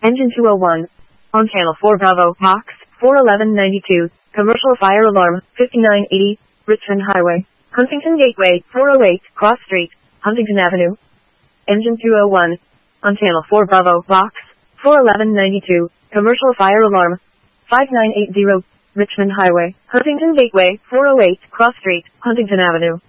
Engine 201. On Channel 4 Bravo, Box 41192. Commercial fire alarm, 5980, Richmond Highway. Huntington Gateway, 408, Cross Street, Huntington Avenue. Engine 201. On Channel 4 Bravo, Box 41192. Commercial fire alarm, 5980, Richmond Highway. Huntington Gateway, 408, Cross Street, Huntington Avenue.